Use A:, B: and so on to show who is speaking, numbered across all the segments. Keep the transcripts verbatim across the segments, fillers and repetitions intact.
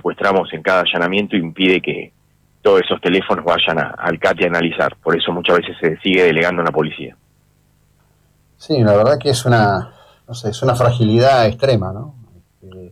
A: secuestramos en cada allanamiento impide que todos esos teléfonos vayan a, al C A T I a analizar. Por eso muchas veces se sigue delegando en la policía.
B: Sí, la verdad que es una, no sé, es una fragilidad extrema, ¿no? Eh,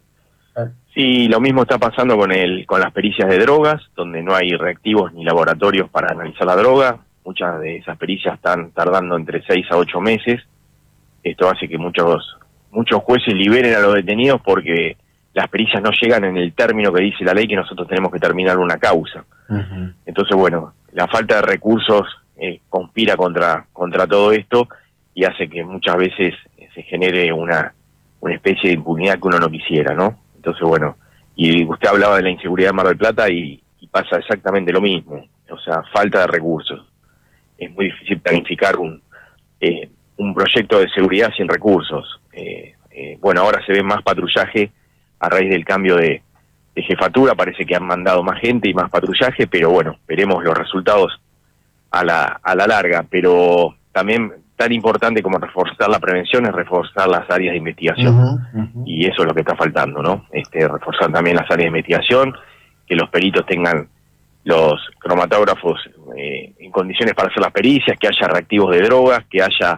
A: Sí, lo mismo está pasando con el con las pericias de drogas, donde no hay reactivos ni laboratorios para analizar la droga. Muchas de esas pericias están tardando entre seis a ocho meses. Esto hace que muchos muchos jueces liberen a los detenidos porque las pericias no llegan en el término que dice la ley, que nosotros tenemos que terminar una causa. Uh-huh. Entonces, bueno, la falta de recursos eh, conspira contra contra todo esto y hace que muchas veces se genere una, una especie de impunidad que uno no quisiera, ¿no? Entonces, bueno, y usted hablaba de la inseguridad de Mar del Plata y, y pasa exactamente lo mismo. O sea, falta de recursos. Es muy difícil planificar un eh, un proyecto de seguridad sin recursos. Eh, eh, bueno, ahora se ve más patrullaje a raíz del cambio de, de jefatura, parece que han mandado más gente y más patrullaje, pero bueno, veremos los resultados a la, a la larga. Pero también tan importante como reforzar la prevención es reforzar las áreas de investigación. Uh-huh, uh-huh. Y eso es lo que está faltando, ¿no? Este, reforzar también las áreas de investigación, que los peritos tengan los cromatógrafos eh, en condiciones para hacer las pericias, que haya reactivos de drogas, que haya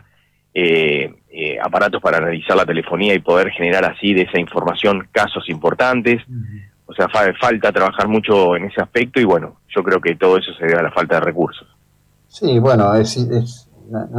A: eh, eh, aparatos para analizar la telefonía y poder generar así de esa información casos importantes. Uh-huh. O sea, fa- falta trabajar mucho en ese aspecto y bueno, yo creo que todo eso se debe a la falta de recursos.
B: Sí, bueno, es, es,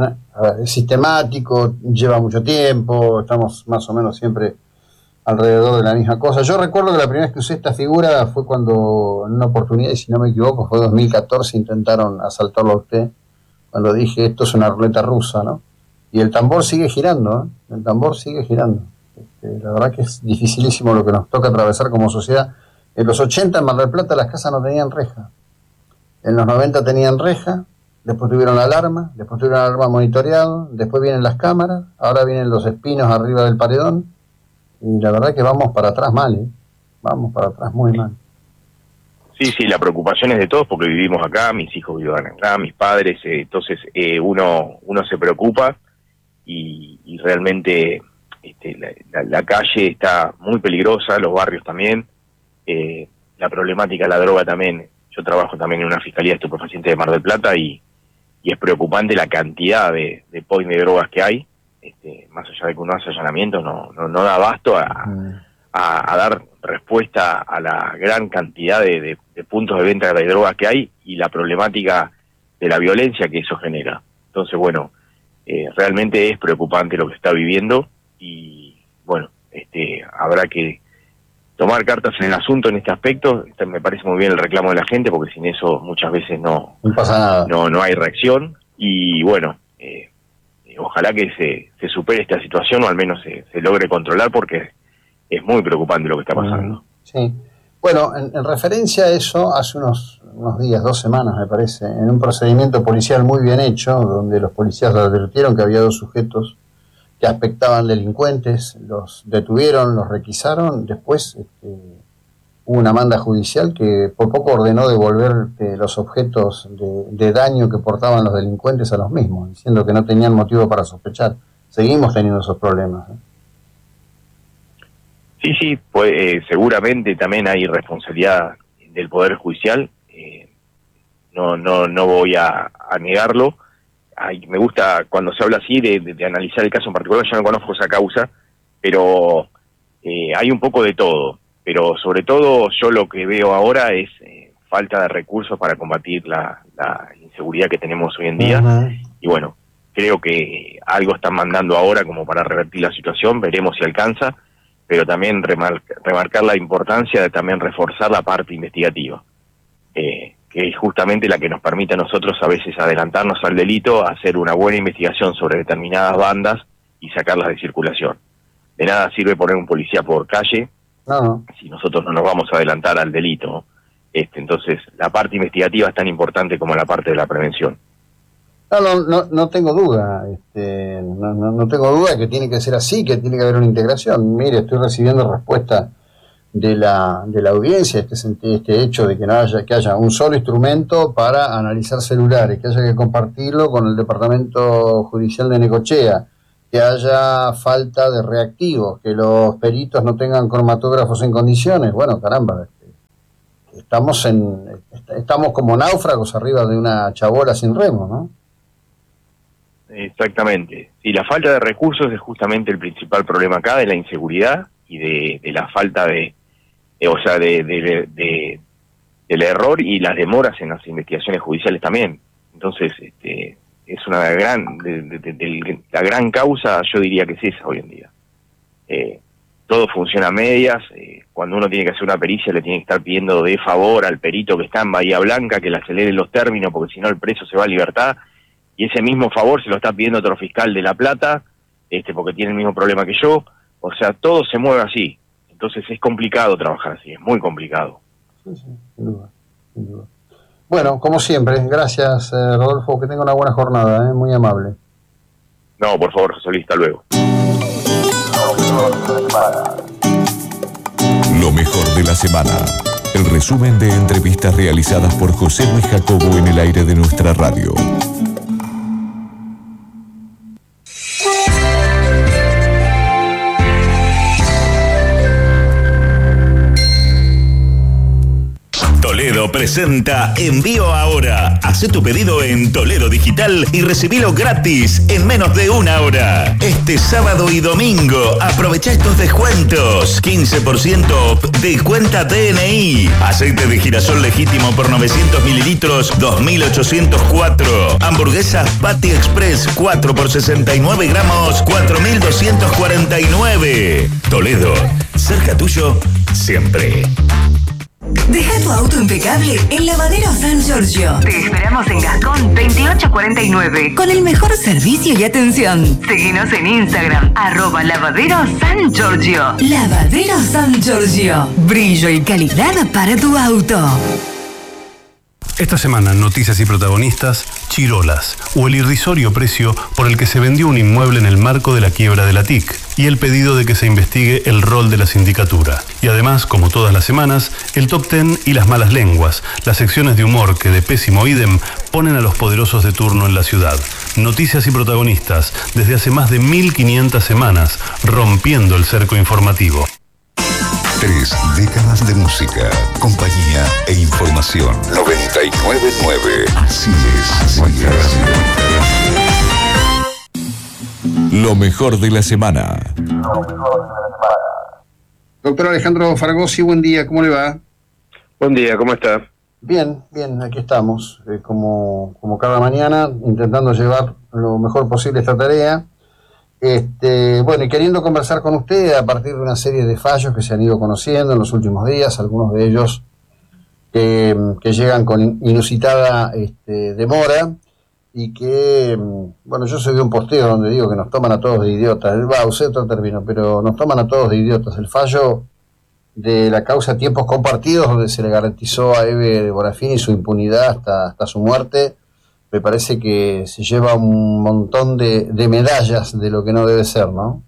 B: a ver, es sistemático, lleva mucho tiempo, estamos más o menos siempre alrededor de la misma cosa. Yo recuerdo que la primera vez que usé esta figura fue cuando, en una oportunidad, y si no me equivoco, fue dos mil catorce, intentaron asaltarlo a usted, cuando dije, esto es una ruleta rusa, ¿no? Y el tambor sigue girando, ¿eh? El tambor sigue girando. Este, la verdad que es dificilísimo lo que nos toca atravesar como sociedad. En los ochenta en Mar del Plata las casas no tenían reja. En los noventa tenían reja, después tuvieron la alarma, después tuvieron la alarma monitoreado, después vienen las cámaras, ahora vienen los espinos arriba del paredón. Y la verdad que vamos para atrás mal, ¿eh? Vamos para atrás muy mal.
A: Sí, sí, la preocupación es de todos porque vivimos acá, mis hijos viven acá, mis padres, eh, entonces eh, uno uno se preocupa y, y realmente este, la, la, la calle está muy peligrosa, los barrios también, eh, la problemática de la droga también. Yo trabajo también en una fiscalía de estupefacientes de Mar del Plata y, y es preocupante la cantidad de, de point de drogas que hay. Este, más allá de que uno hace allanamientos, no, no, no da abasto a, a, a dar respuesta a la gran cantidad de, de, de puntos de venta de drogas que hay y la problemática de la violencia que eso genera. Entonces, bueno, eh, realmente es preocupante lo que está viviendo y, bueno, este, habrá que tomar cartas en el asunto en este aspecto. Este, me parece muy bien el reclamo de la gente porque sin eso muchas veces no,
B: no pasa nada.
A: No, no hay reacción y, bueno, eh, ojalá que se, se supere esta situación o al menos se, se logre controlar porque es muy preocupante lo que está pasando.
B: Sí. Bueno, en, en referencia a eso, hace unos, unos días, dos semanas me parece, en un procedimiento policial muy bien hecho, donde los policías advirtieron que había dos sujetos que aspectaban delincuentes, los detuvieron, los requisaron, después este, hubo una manda judicial que por poco ordenó devolver eh, los objetos de, de daño que portaban los delincuentes a los mismos, diciendo que no tenían motivo para sospechar. Seguimos teniendo esos problemas, ¿eh?
A: Sí, sí, pues eh, seguramente también hay responsabilidad del Poder Judicial, eh, no no no voy a, a negarlo. Ay, me gusta cuando se habla así de, de, de analizar el caso en particular, yo no conozco esa causa, pero eh, hay un poco de todo. Pero sobre todo yo lo que veo ahora es eh, falta de recursos para combatir la, la inseguridad que tenemos hoy en día. Uh-huh. Y bueno, creo que algo están mandando ahora como para revertir la situación, veremos si alcanza, pero también remar- remarcar la importancia de también reforzar la parte investigativa, eh, que es justamente la que nos permite a nosotros a veces adelantarnos al delito, hacer una buena investigación sobre determinadas bandas y sacarlas de circulación. De nada sirve poner un policía por calle, no. si nosotros no nos vamos a adelantar al delito. Este, entonces, la parte investigativa es tan importante como la parte de la prevención.
B: No, no, no, no tengo duda, este, no, no, no tengo duda que tiene que ser así, que tiene que haber una integración. Mire, estoy recibiendo respuesta de la de la audiencia, este, este hecho de que no haya, que haya un solo instrumento para analizar celulares, que haya que compartirlo con el Departamento Judicial de Necochea, que haya falta de reactivos, que los peritos no tengan cromatógrafos en condiciones. Bueno, caramba, estamos en estamos como náufragos arriba de una chabola sin remo, ¿no?
A: Exactamente. Y la falta de recursos es justamente el principal problema acá, de la inseguridad y de, de la falta de, de o sea, de, de, de, de del error y las demoras en las investigaciones judiciales también. Entonces, este, es una gran, de, de, de, de, la gran causa, yo diría que es esa hoy en día. Eh, todo funciona a medias, eh, cuando uno tiene que hacer una pericia le tiene que estar pidiendo de favor al perito que está en Bahía Blanca que le acelere los términos porque si no el preso se va a libertad, y ese mismo favor se lo está pidiendo otro fiscal de La Plata, este, porque tiene el mismo problema que yo. O sea, todo se mueve así. Entonces es complicado trabajar así, es muy complicado.
B: Sí, sí, sin duda, sin duda. Bueno, como siempre, gracias, eh, Rodolfo, que tenga una buena jornada, eh, muy amable.
A: No, por favor, José Luis, hasta luego.
C: Lo mejor de la semana. El resumen de entrevistas realizadas por José Luis Jacobo en el aire de nuestra radio.
D: Toledo presenta Envío Ahora. Hacé tu pedido en Toledo Digital y recibilo gratis en menos de una hora. Este sábado y domingo aprovecha estos descuentos. quince por ciento de cuenta D N I. Aceite de girasol legítimo por novecientos mililitros, dos mil ochocientos cuatro. Hamburguesas Patty Express cuatro por sesenta y nueve gramos, cuatro mil doscientos cuarenta y nueve. Toledo, cerca tuyo, siempre.
E: Deja tu auto impecable en Lavadero San Giorgio. Te esperamos en Gascón veintiocho cuarenta y nueve con el mejor servicio y atención. Seguinos en Instagram, arroba Lavadero San Giorgio. Lavadero San Giorgio. Brillo y calidad para tu auto.
F: Esta semana en Noticias y Protagonistas, Chirolas, o el irrisorio precio por el que se vendió un inmueble en el marco de la quiebra de la T I C, y el pedido de que se investigue el rol de la sindicatura. Y además, como todas las semanas, el Top Ten y las malas lenguas, las secciones de humor que de pésimo idem ponen a los poderosos de turno en la ciudad. Noticias y Protagonistas, desde hace más de mil quinientas semanas, rompiendo el cerco informativo.
C: Tres décadas de música, compañía e información. noventa y nueve punto nueve. Así es. Así es. Lo mejor de la semana.
B: Doctor Alejandro Fragosi, buen día, ¿cómo le va?
A: Buen día, ¿cómo está?
B: Bien, bien, aquí estamos, eh, como, como cada mañana, intentando llevar lo mejor posible esta tarea. Este, bueno, y queriendo conversar con usted a partir de una serie de fallos que se han ido conociendo en los últimos días, algunos de ellos que, que llegan con inusitada este, demora y que, bueno, yo soy de un posteo donde digo que nos toman a todos de idiotas, va, usé otro término, pero nos toman a todos de idiotas. El fallo de la causa Tiempos Compartidos, donde se le garantizó a Eve Bonafini su impunidad hasta, hasta su muerte, me parece que se lleva un montón de, de medallas de lo que no debe ser, ¿no?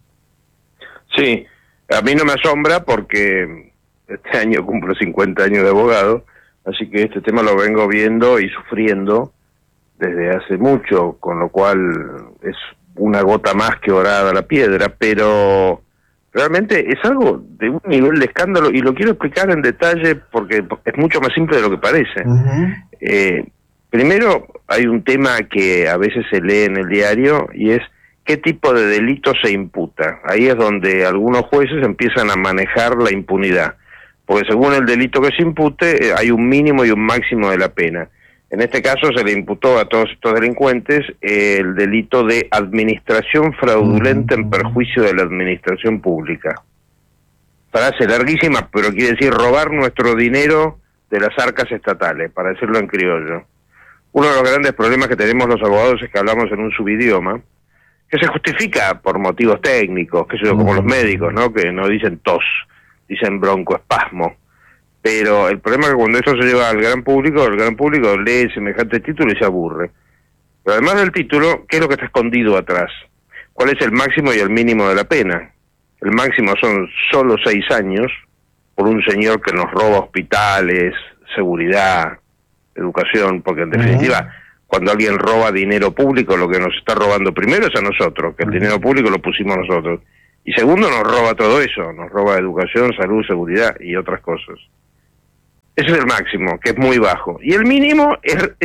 G: Sí, a mí no me asombra porque este año cumplo cincuenta años de abogado, así que este tema lo vengo viendo y sufriendo desde hace mucho, con lo cual es una gota más que orada la piedra, pero realmente es algo de un nivel de escándalo y lo quiero explicar en detalle porque es mucho más simple de lo que parece. Uh-huh. Eh, primero, hay un tema que a veces se lee en el diario y es qué tipo de delito se imputa. Ahí es donde algunos jueces empiezan a manejar la impunidad, porque según el delito que se impute eh, hay un mínimo y un máximo de la pena. En este caso se le imputó a todos estos delincuentes eh, el delito de administración fraudulenta en perjuicio de la administración pública. Frase larguísima, pero quiere decir robar nuestro dinero de las arcas estatales, para decirlo en criollo. Uno de los grandes problemas que tenemos los abogados es que hablamos en un subidioma, que se justifica por motivos técnicos, que sé yo, como los médicos, ¿no? Que no dicen tos, dicen broncoespasmo. Pero el problema es que cuando eso se lleva al gran público, el gran público lee semejante título y se aburre. Pero además del título, ¿qué es lo que está escondido atrás? ¿Cuál es el máximo y el mínimo de la pena? El máximo son solo seis años por un señor que nos roba hospitales, seguridad, educación, porque en definitiva, uh-huh. cuando alguien roba dinero público, lo que nos está robando primero es a nosotros, que el uh-huh. dinero público lo pusimos nosotros. Y segundo, nos roba todo eso, nos roba educación, salud, seguridad y otras cosas. Ese es el máximo, que es muy bajo. Y el mínimo es, es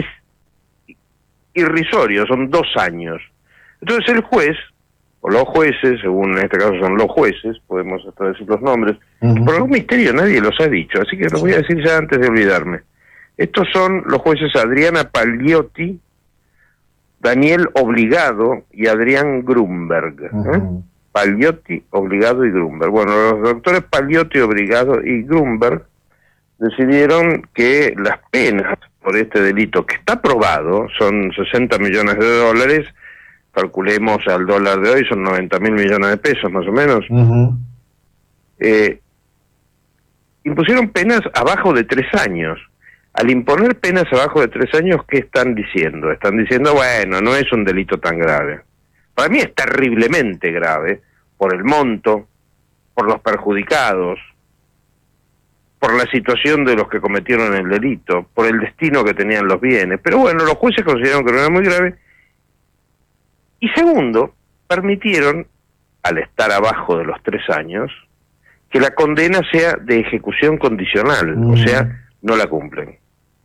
G: irrisorio, son dos años. Entonces el juez, o los jueces, según en este caso son los jueces, podemos hasta decir los nombres, uh-huh. por algún misterio nadie los ha dicho, así que los voy a decir ya antes de olvidarme. Estos son los jueces Adriana Pagliotti, Daniel Obligado y Adrián Grunberg. Uh-huh. ¿eh? Pagliotti, Obligado y Grunberg. Bueno, los doctores Pagliotti, Obligado y Grunberg decidieron que las penas por este delito, que está probado, son sesenta millones de dólares, calculemos al dólar de hoy, son noventa mil millones de pesos más o menos, uh-huh. eh, impusieron penas abajo de tres años. Al imponer penas abajo de tres años, ¿qué están diciendo? Están diciendo, bueno, no es un delito tan grave. Para mí es terriblemente grave, por el monto, por los perjudicados, por la situación de los que cometieron el delito, por el destino que tenían los bienes. Pero bueno, los jueces consideraron que no era muy grave. Y segundo, permitieron, al estar abajo de los tres años, que la condena sea de ejecución condicional, mm. o sea, no la cumplen.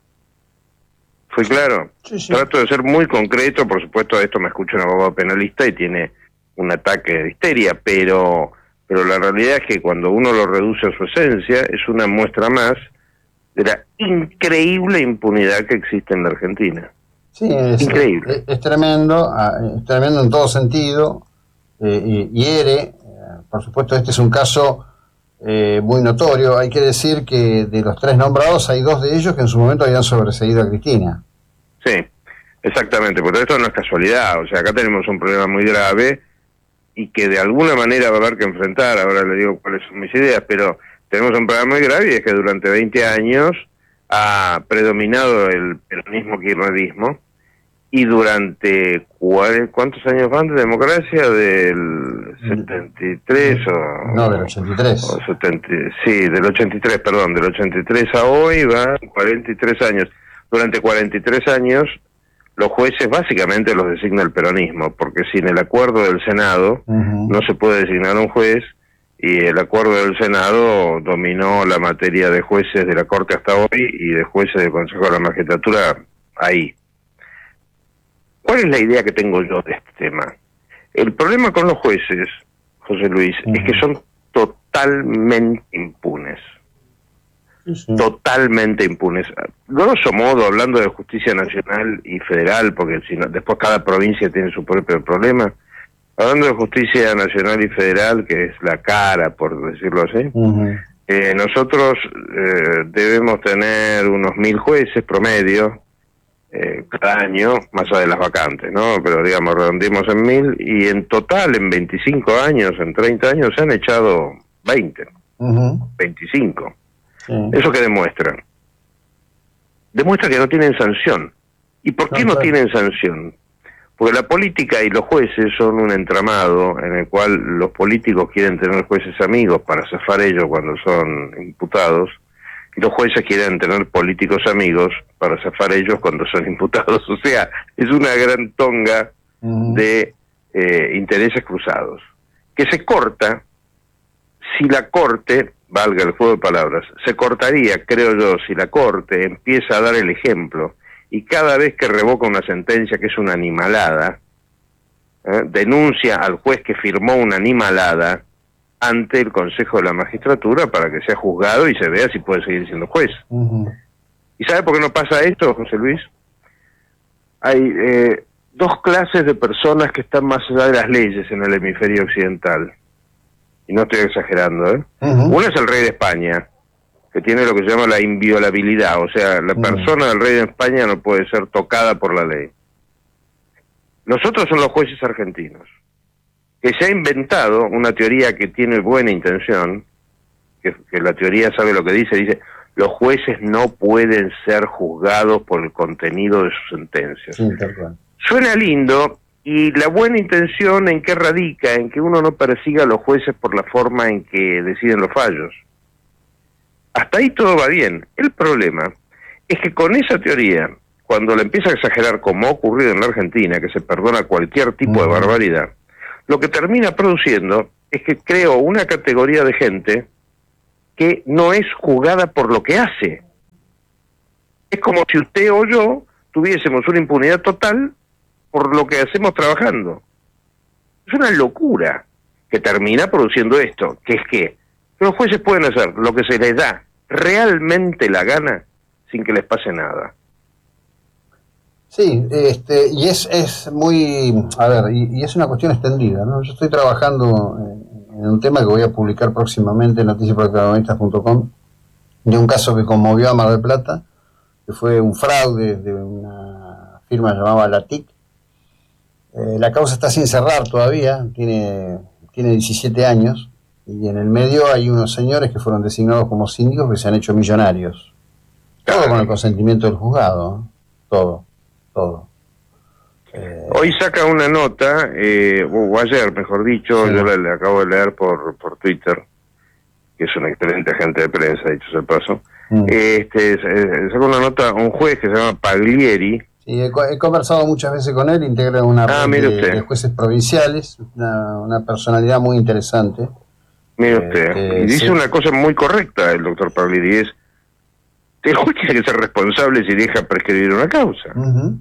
G: ¿Fue claro? Sí, sí. Trato de ser muy concreto, por supuesto, de esto me escucha un abogado penalista y tiene un ataque de histeria, pero pero la realidad es que cuando uno lo reduce a su esencia, es una muestra más de la increíble impunidad que existe en la Argentina.
B: Sí, es,
G: increíble.
B: Es, es tremendo, es tremendo en todo sentido, eh, y hiere, eh, por supuesto este es un caso eh, muy notorio. Hay que decir que de los tres nombrados hay dos de ellos que en su momento habían sobreseído a Cristina.
G: Sí, exactamente, porque esto no es casualidad, o sea, acá tenemos un problema muy grave y que de alguna manera va a haber que enfrentar. Ahora le digo cuáles son mis ideas, pero tenemos un problema muy grave y es que durante veinte años ha predominado el peronismo kirchnerismo y durante ¿cuántos años van de democracia? Del setenta y tres o
B: no, del ochenta y tres
G: o setenta, sí, del ochenta y tres, perdón, del ochenta y tres a hoy van cuarenta y tres años. Durante cuarenta y tres años los jueces básicamente los designa el peronismo, porque sin el acuerdo del Senado uh-huh. no se puede designar un juez, y el acuerdo del Senado dominó la materia de jueces de la Corte hasta hoy y de jueces del Consejo de la Magistratura ahí. ¿Cuál es la idea que tengo yo de este tema? El problema con los jueces, José Luis, uh-huh. es que son totalmente impunes. Sí. Totalmente impunes. Grosso modo, hablando de justicia nacional y federal, porque si no, después cada provincia tiene su propio problema. Hablando de justicia nacional y federal, que es la cara, por decirlo así, uh-huh. eh, nosotros eh, debemos tener unos mil jueces promedio eh, cada año, más allá de las vacantes, ¿no? Pero digamos, redondimos en mil, y en total, en veinticinco años, en treinta años, se han echado veinte, uh-huh. veinticinco. Sí. ¿Eso qué demuestra? Demuestra que no tienen sanción. ¿Y por qué no, no tienen sanción? Porque la política y los jueces son un entramado en el cual los políticos quieren tener jueces amigos para zafar ellos cuando son imputados, y los jueces quieren tener políticos amigos para zafar ellos cuando son imputados. O sea, es una gran tonga uh-huh. de eh, intereses cruzados, que se corta si la Corte, valga el juego de palabras, se cortaría, creo yo, si la Corte empieza a dar el ejemplo y cada vez que revoca una sentencia que es una animalada, ¿eh? denuncia al juez que firmó una animalada ante el Consejo de la Magistratura para que sea juzgado y se vea si puede seguir siendo juez. Uh-huh. ¿Y sabe por qué no pasa esto, José Luis? Hay eh, dos clases de personas que están más allá de las leyes en el hemisferio occidental. Y no estoy exagerando, ¿eh? Uh-huh. Uno es el rey de España, que tiene lo que se llama la inviolabilidad, o sea, la uh-huh. persona del rey de España no puede ser tocada por la ley. Los otros son los jueces argentinos, que se ha inventado una teoría que tiene buena intención, que, que la teoría sabe lo que dice, dice, los jueces no pueden ser juzgados por el contenido de sus sentencias. Sí, tal cual. Suena lindo. Y la buena intención, ¿en qué radica? En que uno no persiga a los jueces por la forma en que deciden los fallos. Hasta ahí todo va bien. El problema es que con esa teoría, cuando la empieza a exagerar como ha ocurrido en la Argentina, que se perdona cualquier tipo uh-huh. de barbaridad, lo que termina produciendo es que creo una categoría de gente que no es juzgada por lo que hace, Es como si usted o yo tuviésemos una impunidad total por lo que hacemos trabajando. Es una locura que termina produciendo esto, que es que los jueces pueden hacer lo que se les da realmente la gana sin que les pase nada.
B: Sí, este, y es, es muy, a ver, y, y es una cuestión extendida, ¿no? Yo estoy trabajando en, en un tema que voy a publicar próximamente en noticias protagonistas punto com, de un caso que conmovió a Mar del Plata, que fue un fraude de una firma llamada La T I C. Eh, la causa está sin cerrar todavía, tiene, tiene diecisiete años, y en el medio hay unos señores que fueron designados como síndicos que se han hecho millonarios. Todo con el consentimiento del juzgado, ¿no? Todo. Todo. Eh,
G: Hoy saca una nota, eh, o ayer mejor dicho, sí. Yo la, la acabo de leer por, por Twitter, que es un excelente agente de prensa, dicho sea paso. Mm. Este, saca una nota un juez que se llama Paglieri.
B: Sí, he, he conversado muchas veces con él, integra una
G: ah,
B: red de, de jueces provinciales, una, una personalidad muy interesante.
G: Mire usted, eh, y dice sí. una cosa muy correcta el doctor Paglieri, es el juez tiene que ser responsable si deja prescribir una causa. Uh-huh.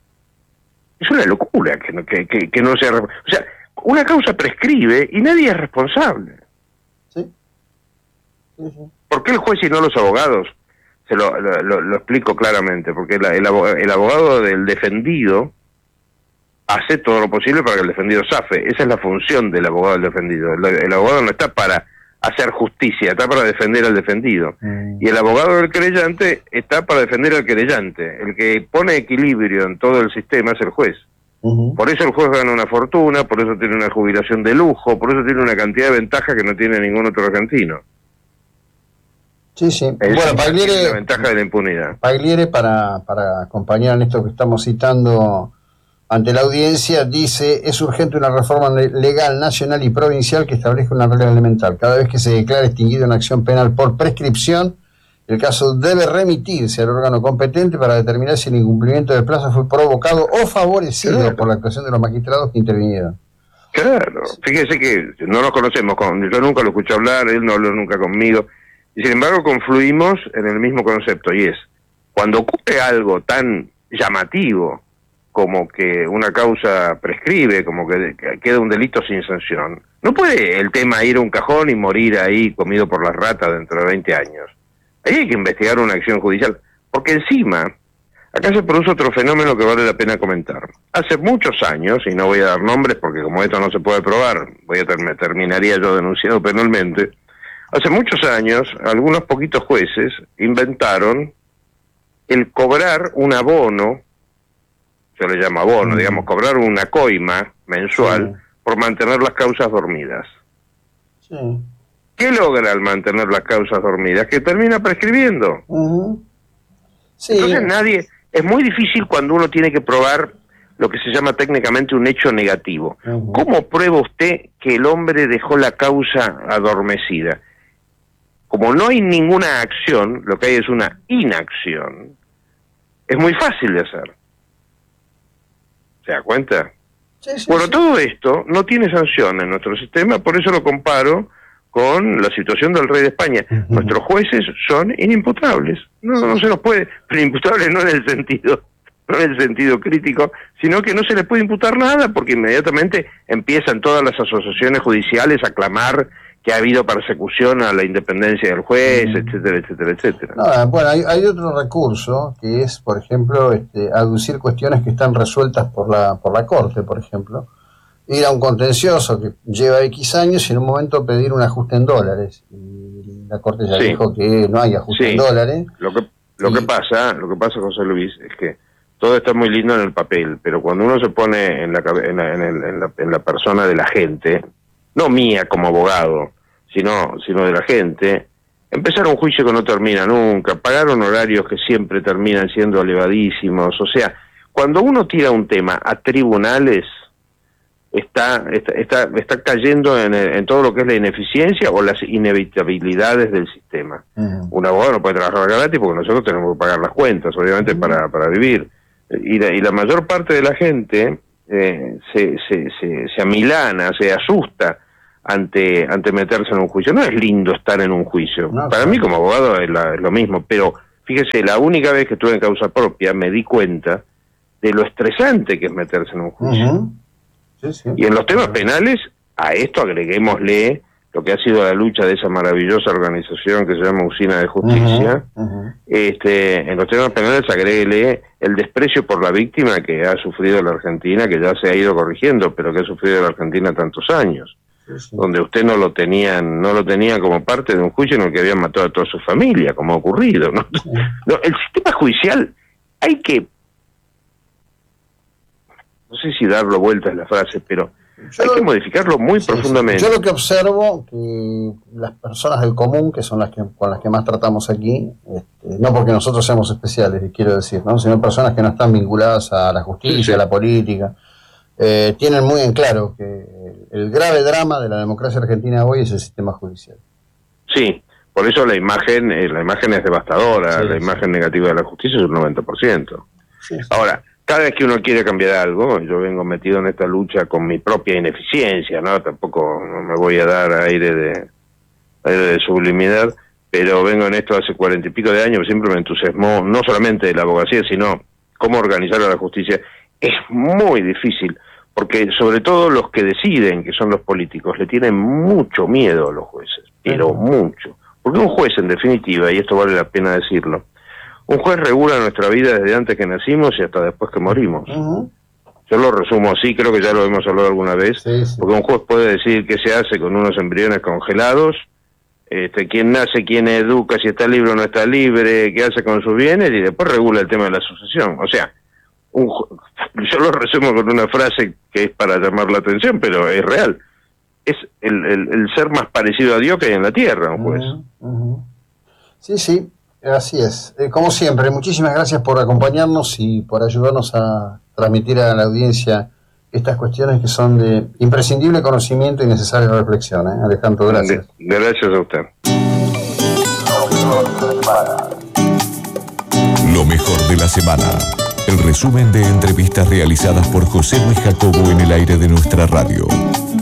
G: Es una locura que no, que, que, que no sea... O sea, una causa prescribe y nadie es responsable.
B: Sí. Sí, sí.
G: ¿Por qué el juez y no los abogados? Se lo, lo, lo, lo explico claramente, porque el, el, el abogado del defendido hace todo lo posible para que el defendido zafe. Esa es la función del abogado del defendido. El, el abogado no está para hacer justicia, está para defender al defendido. Mm. Y el abogado del querellante está para defender al querellante. El que pone equilibrio en todo el sistema es el juez. Uh-huh. Por eso el juez gana una fortuna, por eso tiene una jubilación de lujo, por eso tiene una cantidad de ventajas que no tiene ningún otro argentino.
B: Sí, sí.
G: Es
B: bueno, Paglieri,
G: la ventaja de la impunidad.
B: Paglieri, para, para acompañar en esto que estamos citando ante la audiencia, dice: es urgente una reforma legal nacional y provincial que establezca una regla elemental. Cada vez que se declare extinguido una acción penal por prescripción, el caso debe remitirse al órgano competente para determinar si el incumplimiento del plazo fue provocado o favorecido claro. por la actuación de los magistrados que intervinieron.
G: Claro, fíjese que no nos conocemos, yo nunca lo escuché hablar, él no habló nunca conmigo, y sin embargo confluimos en el mismo concepto, y es, cuando ocurre algo tan llamativo como que una causa prescribe, como que queda un delito sin sanción, no puede el tema ir a un cajón y morir ahí comido por las ratas dentro de veinte años. Ahí hay que investigar una acción judicial, porque encima, acá se produce otro fenómeno que vale la pena comentar. Hace muchos años, y no voy a dar nombres porque como esto no se puede probar, voy a ter- terminaría yo denunciado penalmente, hace muchos años algunos poquitos jueces inventaron el cobrar un abono, se le llama abono, mm. digamos, cobrar una coima mensual sí. por mantener las causas dormidas.
B: Sí.
G: ¿Qué logra al mantener las causas dormidas? Que termina prescribiendo.
B: Uh-huh. Sí.
G: Entonces nadie, es muy difícil cuando uno tiene que probar lo que se llama técnicamente un hecho negativo. Uh-huh. ¿Cómo prueba usted que el hombre dejó la causa adormecida? Como no hay ninguna acción, lo que hay es una inacción, es muy fácil de hacer. ¿Se da cuenta?
B: Sí, sí,
G: bueno,
B: sí.
G: todo esto no tiene sanción en nuestro sistema, por eso lo comparo con la situación del rey de España. Uh-huh. Nuestros jueces son inimputables. No, no se los puede, pero imputables no en el sentido, no en el sentido crítico, sino que no se les puede imputar nada, porque inmediatamente empiezan todas las asociaciones judiciales a clamar que ha habido persecución a la independencia del juez, uh-huh. etcétera, etcétera, etcétera.
B: No, bueno, hay, hay otro recurso que es, por ejemplo, este, aducir cuestiones que están resueltas por la por la Corte, por ejemplo. Ir a un contencioso que lleva X años y en un momento pedir un ajuste en dólares. Y la Corte ya sí. dijo que no hay ajuste sí. en dólares.
G: Lo que lo y... que pasa, lo que pasa, José Luis, es que todo está muy lindo en el papel, pero cuando uno se pone en la en la, en el, en la, en la persona de la gente, no mía como abogado, sino sino de la gente, empezar un juicio que no termina nunca, pagar honorarios que siempre terminan siendo elevadísimos, o sea, cuando uno tira un tema a tribunales, Está, está está está cayendo en, en todo lo que es la ineficiencia o las inevitabilidades del sistema. Uh-huh. Un abogado no puede trabajar gratis porque nosotros tenemos que pagar las cuentas, obviamente, uh-huh. para para vivir. Y la, y la mayor parte de la gente eh, se, se, se, se amilana, se asusta ante ante meterse en un juicio. No es lindo estar en un juicio. No, para claro. mí como abogado es, la, es lo mismo, pero fíjese, la única vez que estuve en causa propia me di cuenta de lo estresante que es meterse en un juicio.
B: Uh-huh. Sí, sí.
G: Y en los temas penales, a esto agreguémosle lo que ha sido la lucha de esa maravillosa organización que se llama Usina de Justicia. Uh-huh. Uh-huh. Este, en los temas penales agréguele el desprecio por la víctima que ha sufrido la Argentina, que ya se ha ido corrigiendo, pero que ha sufrido la Argentina tantos años. Sí, sí. Donde usted no lo tenía, no lo tenía como parte de un juicio en el que habían matado a toda su familia, como ha ocurrido, ¿no? Sí. No, el sistema judicial hay que, no sé si darlo vuelta es la frase, pero yo hay que modificarlo muy sí, profundamente.
B: Sí. Yo lo que observo, que las personas del común, que son las que con las que más tratamos aquí, este, no porque nosotros seamos especiales, quiero decir, ¿no? Sino personas que no están vinculadas a la justicia, sí, sí. a la política, eh, tienen muy en claro que el grave drama de la democracia argentina hoy es el sistema judicial.
G: Sí, por eso la imagen eh, la imagen es devastadora, sí, la sí. imagen negativa de la justicia es un noventa por ciento. Sí, sí. Ahora, cada vez que uno quiere cambiar algo, yo vengo metido en esta lucha con mi propia ineficiencia, ¿no? Tampoco no me voy a dar aire de aire de sublimidad, pero vengo en esto hace cuarenta y pico de años, siempre me entusiasmó, no solamente la abogacía, sino cómo organizar a la justicia. Es muy difícil, porque sobre todo los que deciden, que son los políticos, le tienen mucho miedo a los jueces, pero uh-huh. mucho. Porque un juez, en definitiva, y esto vale la pena decirlo, un juez regula nuestra vida desde antes que nacimos y hasta después que morimos. Uh-huh. Yo lo resumo así, creo que ya lo hemos hablado alguna vez, sí, sí. porque un juez puede decir qué se hace con unos embriones congelados, este, quién nace, quién educa, si está libre o no está libre, qué hace con sus bienes, y después regula el tema de la sucesión. O sea, un ju- yo lo resumo con una frase que es para llamar la atención, pero es real. Es el, el, el ser más parecido a Dios que hay en la tierra, un juez. Uh-huh.
B: Uh-huh. Sí, sí. Así es. Eh, como siempre, muchísimas gracias por acompañarnos y por ayudarnos a transmitir a la audiencia estas cuestiones que son de imprescindible conocimiento y necesaria reflexión. ¿eh? Alejandro, gracias.
G: De, gracias a usted.
C: Lo mejor de la semana. El resumen de entrevistas realizadas por José Luis Jacobo en el aire de nuestra radio.